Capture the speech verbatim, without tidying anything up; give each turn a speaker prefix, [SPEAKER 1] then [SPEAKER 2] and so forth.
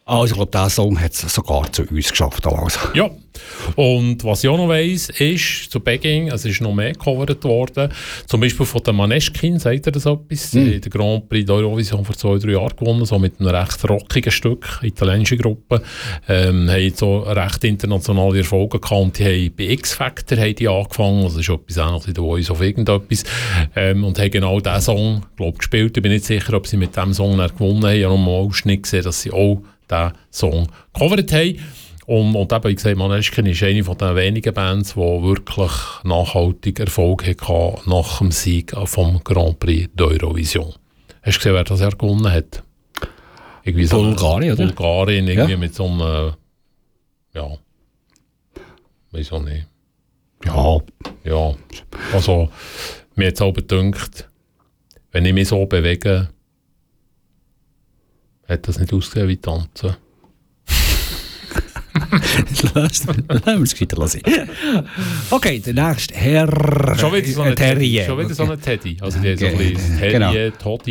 [SPEAKER 1] Also, ich glaube, dieser Song hat es sogar zu uns geschafft. Also.
[SPEAKER 2] Ja, und was ich auch noch weiss, ist, zu Begging, es ist noch mehr gecovert worden, zum Beispiel von den Maneskin, sagt ihr das etwas? Sie
[SPEAKER 1] Mm.
[SPEAKER 2] haben den Grand Prix d'Eurovision vor zwei, drei Jahren gewonnen, so mit einem recht rockigen Stück, italienische Gruppe, ähm, haben so recht internationale Erfolge gehabt und die haben bei X-Factor haben die angefangen, also das ist etwas ähnliches wie The Voice of irgendetwas, ähm, und haben genau diesen Song, glaube gespielt. Ich bin nicht sicher, ob sie mit diesem Song dann gewonnen haben. Ich habe noch mal einen Ausschnitt gesehen, dass sie auch diesen Song gecovert haben. Und, und eben, ich gesagt, Maneskin ist eine von den wenigen Bands, die wirklich nachhaltig Erfolg hatten nach dem Sieg vom Grand Prix d'Eurovision. Hast du gesehen, wer das Jahr gewonnen hat? Irgendwie so
[SPEAKER 1] Bulgarien, oder?
[SPEAKER 2] Bulgarien, irgendwie
[SPEAKER 1] Ja.
[SPEAKER 2] mit so einem, ja, weiß auch nicht.
[SPEAKER 1] Ja.
[SPEAKER 2] Ja, also, mir hat es auch bedünkt, wenn ich mich so bewege, hat das nicht ausgesehen wie Tanzen.
[SPEAKER 1] Lass uns weiter lassen. Okay, der nächste Herr
[SPEAKER 2] Schon wieder so eine
[SPEAKER 1] Terrier.
[SPEAKER 2] Schon wieder so eine Teddy. Also die haben so ein bisschen
[SPEAKER 1] Genau.
[SPEAKER 2] Terrier, Toddy.